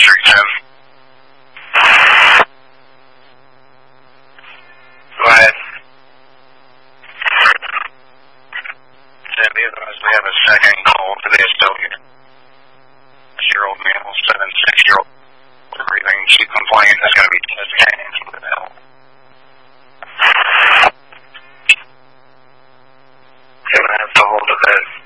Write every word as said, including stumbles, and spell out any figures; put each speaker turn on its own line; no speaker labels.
three ten. Go ahead. Cindy, we have a second call for the Estonia. Year-old male, seven, six-year-old. Everything she complains is going to be tested for the hell. Gonna have to hold the bed.